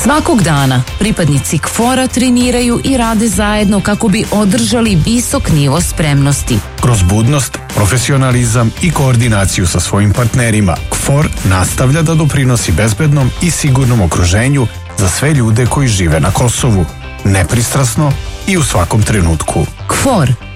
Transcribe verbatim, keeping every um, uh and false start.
Svakog dana pripadnici K F O R-a treniraju i rade zajedno kako bi održali visok nivo spremnosti. Kroz budnost, profesionalizam i koordinaciju sa svojim partnerima, K F O R nastavlja da doprinosi bezbednom i sigurnom okruženju za sve ljude koji žive na Kosovu, nepristrasno i u svakom trenutku. K F O R,